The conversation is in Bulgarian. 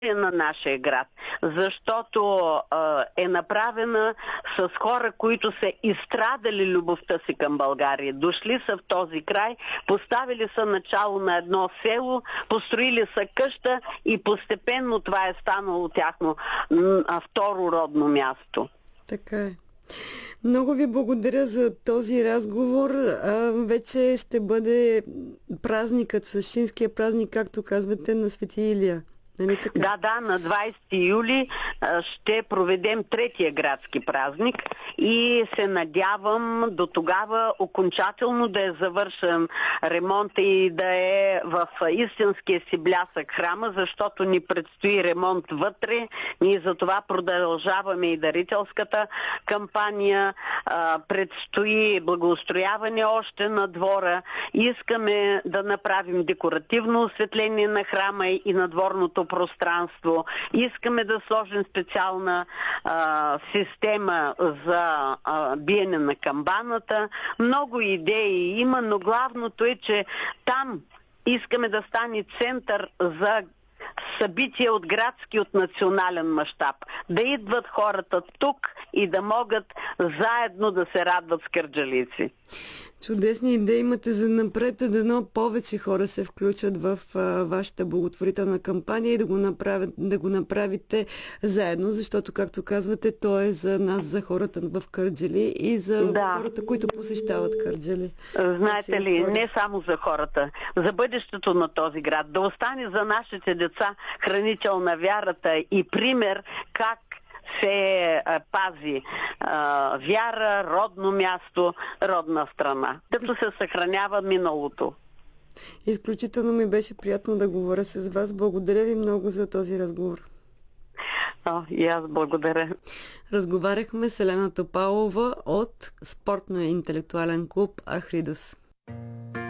на нашия град, защото е направена с хора, които са изстрадали любовта си към България. Дошли са в този край, поставили са начало на едно село, построили са къща и постепенно това е станало тяхно второ родно място. Така е. Много ви благодаря за този разговор. Вече ще бъде празникът, същинския празник, както казвате, на Свети Илия. Нали така? Да, на 20 юли ще проведем третия градски празник и се надявам до тогава окончателно да е завършен ремонта и да е в истинския си блясък храма, защото ни предстои ремонт вътре. Ние за това продължаваме и дарителската кампания. Предстои благоустрояване още на двора. Искаме да направим декоративно осветление на храма и на дворното пространство. Искаме да сложим специална система за биене на камбаната. Много идеи има, но главното е, че там искаме да стане център за събития от градски, от национален мащаб. Да идват хората тук и да могат заедно да се радват с кърджалийци. Чудесни идеи имате за напред, дано повече хора се включат в вашата благотворителна кампания и да го направите заедно, защото, както казвате, то е за нас, за хората в Кърджали и за хората, които посещават Кърджали. Знаете ли, не само за хората, за бъдещето на този град, да остане за нашите деца хранител на вярата и пример как се пази вяра, родно място, родна страна, като се съхранява миналото. Изключително ми беше приятно да говоря с вас. Благодаря ви много за този разговор. И аз благодаря. Разговаряхме с Елена Топалова от спортно-интелектуален клуб Архридос.